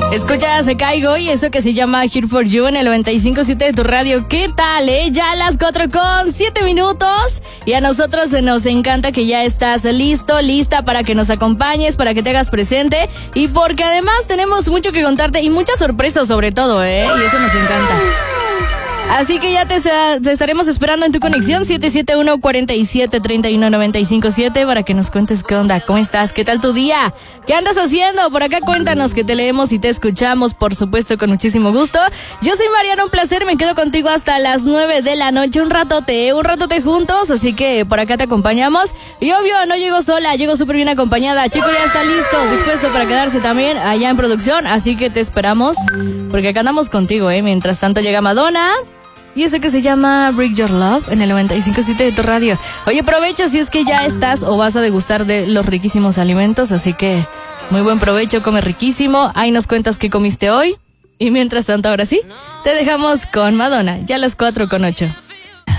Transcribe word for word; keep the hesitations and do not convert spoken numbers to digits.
Escucha, se caigo y eso que se llama Here for You en el noventa y cinco punto siete de tu radio. ¿Qué tal, eh? Ya a las cuatro con siete minutos. Y a nosotros nos encanta que ya estás listo, lista para que nos acompañes, para que te hagas presente. Y porque además tenemos mucho que contarte y muchas sorpresas sobre todo, eh. Y eso nos encanta. Así que ya te, te estaremos esperando en tu conexión siete siete uno, cuatro siete, tres uno nueve cinco siete para que nos cuentes qué onda, cómo estás, qué tal tu día, qué andas haciendo. Por acá cuéntanos, que te leemos y te escuchamos, por supuesto, con muchísimo gusto. Yo soy Mariana, un placer, me quedo contigo hasta las nueve de la noche, un ratote, un ratote juntos, así que por acá te acompañamos. Y obvio, no llego sola, llego súper bien acompañada. Chico ya está listo, dispuesto para quedarse también allá en producción, así que te esperamos, porque acá andamos contigo, eh. Mientras tanto llega Madonna. Y eso que se llama Break Your Love en el noventa y cinco punto siete de tu radio. Oye, aprovecha si es que ya estás o vas a degustar de los riquísimos alimentos. Así que muy buen provecho, come riquísimo. Ahí nos cuentas qué comiste hoy. Y mientras tanto, ahora sí, te dejamos con Madonna, ya a las cuatro con ocho.